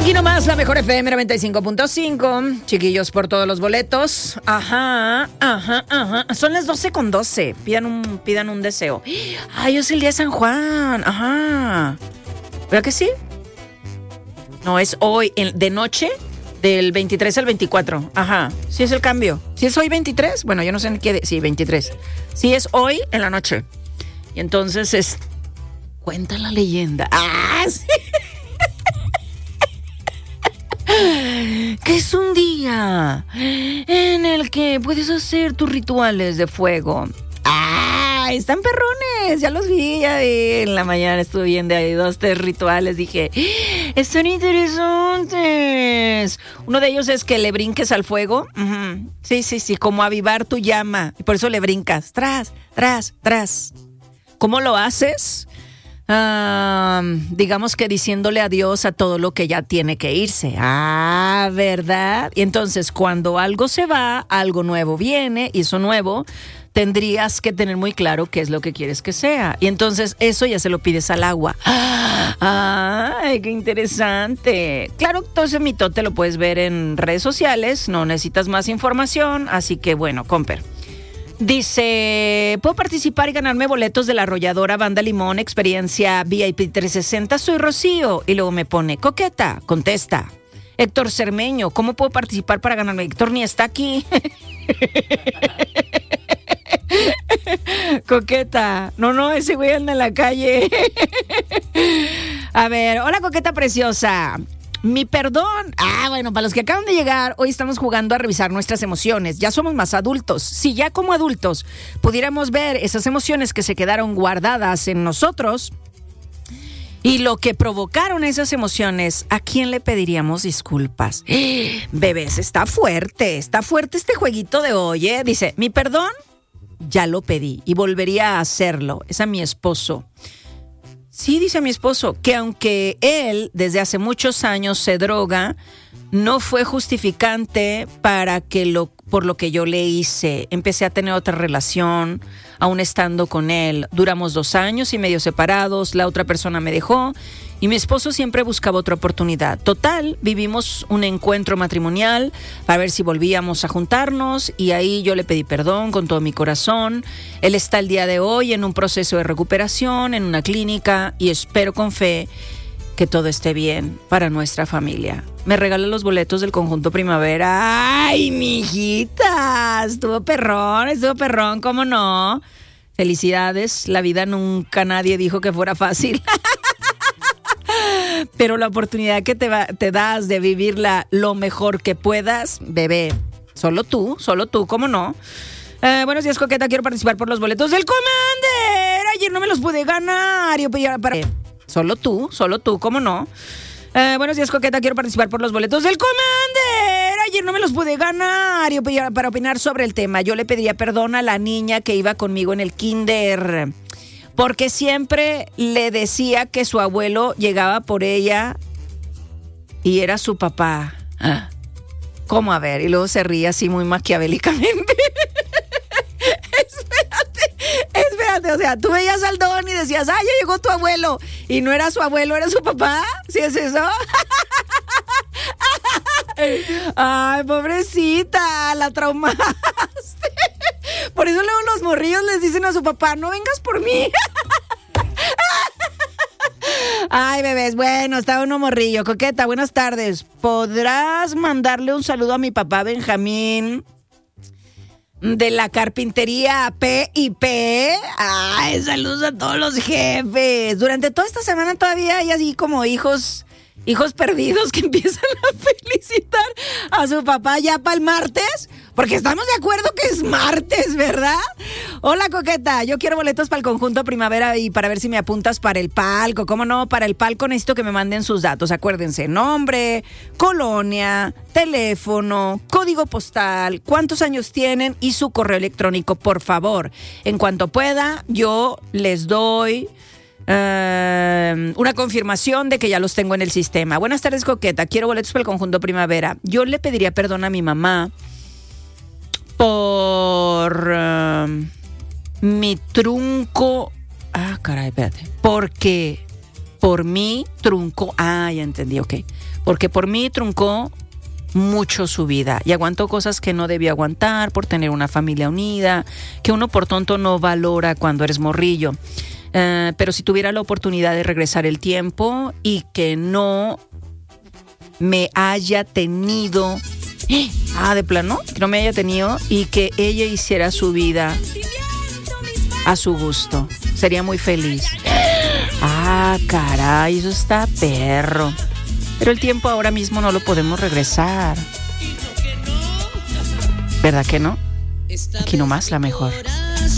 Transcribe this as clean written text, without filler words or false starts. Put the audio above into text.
Aquí nomás la mejor FM 95.5. Chiquillos, por todos los boletos. Ajá. Son las 12:12. Pidan un deseo. Ay, es el día de San Juan. Ajá. ¿Verdad que sí? No, es hoy, de noche, del 23 al 24. Ajá. Sí es el cambio. ¿Sí es hoy 23? Bueno, yo no sé en qué. Sí, 23. Sí es hoy en la noche. Y entonces cuenta la leyenda. ¡Ah, sí! Que es un día en el que puedes hacer tus rituales de fuego. ¡Ah! Están perrones, ya los vi, en la mañana estuve viendo ahí 2, 3 rituales, dije, están interesantes. Uno de ellos es que le brinques al fuego. Uh-huh. Sí, como avivar tu llama, y por eso le brincas, tras. ¿Cómo lo haces? Digamos que diciéndole adiós a todo lo que ya tiene que irse. ¿Verdad? Y entonces cuando algo se va, algo nuevo viene, y eso nuevo tendrías que tener muy claro qué es lo que quieres que sea. Y entonces eso ya se lo pides al agua. ¡Ay, qué interesante! Claro, todo ese mitote lo puedes ver en redes sociales, no necesitas más información, así que bueno, comper. Dice, ¿puedo participar y ganarme boletos de la arrolladora Banda Limón, experiencia VIP 360? Soy Rocío. Y luego me pone, coqueta, contesta. Héctor Cermeño, ¿cómo puedo participar para ganarme? Héctor ni está aquí. Coqueta, no, ese güey anda en la calle. A ver, hola coqueta preciosa. Mi perdón. Bueno, para los que acaban de llegar, hoy estamos jugando a revisar nuestras emociones. Ya somos más adultos. Si ya como adultos pudiéramos ver esas emociones que se quedaron guardadas en nosotros y lo que provocaron esas emociones, ¿a quién le pediríamos disculpas? Bebés, está fuerte este jueguito de hoy, ¿eh? Dice, mi perdón, ya lo pedí y volvería a hacerlo. Es a mi esposo. Sí, dice mi esposo, que aunque él desde hace muchos años se droga, no fue justificante para por lo que yo le hice. Empecé a tener otra relación, aún estando con él. Duramos 2 años y medio separados, la otra persona me dejó y mi esposo siempre buscaba otra oportunidad. Total, vivimos un encuentro matrimonial para ver si volvíamos a juntarnos y ahí yo le pedí perdón con todo mi corazón. Él está el día de hoy en un proceso de recuperación, en una clínica y espero con fe que todo esté bien para nuestra familia. Me regala los boletos del conjunto Primavera. ¡Ay, mijita! Estuvo perrón, ¿cómo no? Felicidades, la vida nunca nadie dijo que fuera fácil. Pero la oportunidad que te das de vivirla lo mejor que puedas, bebé, solo tú, ¿cómo no? Buenos días, coqueta, quiero participar por los boletos del Commander. Ayer no me los pude ganar. Solo tú, ¿cómo no? Buenos días, coqueta, quiero participar por los boletos del Commander. Ayer no me los pude ganar. Y para opinar sobre el tema, yo le pediría perdón a la niña que iba conmigo en el kinder, porque siempre le decía que su abuelo llegaba por ella y era su papá. ¿Cómo? A ver, y luego se ríe así muy maquiavélicamente. Espérate, o sea, tú veías al don y decías, ya llegó tu abuelo, y no era su abuelo, era su papá. ¿Sí es eso? Ay, pobrecita, la traumaste. Por eso luego los morrillos les dicen a su papá, no vengas por mí. Ay, bebés, bueno, está uno morrillo. Coqueta, buenas tardes. ¿Podrás mandarle un saludo a mi papá Benjamín de la carpintería P&P? Ay, saludos a todos los jefes. Durante toda esta semana todavía hay así como hijos perdidos que empiezan a felicitar a su papá ya para el martes, porque estamos de acuerdo que es martes, ¿verdad? Hola, coqueta, yo quiero boletos para el conjunto Primavera y para ver si me apuntas para el palco. ¿Cómo no? Para el palco necesito que me manden sus datos. Acuérdense, nombre, colonia, teléfono, código postal, cuántos años tienen y su correo electrónico, por favor. En cuanto pueda, yo les doy una confirmación de que ya los tengo en el sistema. Buenas tardes, coqueta, quiero boletos para el conjunto Primavera. Yo le pediría perdón a mi mamá por mi trunco. Caray, espérate. por mí truncó, ya entendí, ok, porque por mí truncó mucho su vida y aguantó cosas que no debía aguantar por tener una familia unida, que uno por tonto no valora cuando eres morrillo. Pero si tuviera la oportunidad de regresar el tiempo y que no me haya tenido, de plano, que no me haya tenido y que ella hiciera su vida a su gusto, sería muy feliz. Caray, eso está perro. Pero el tiempo ahora mismo no lo podemos regresar. ¿Verdad que no? Aquí nomás la mejor.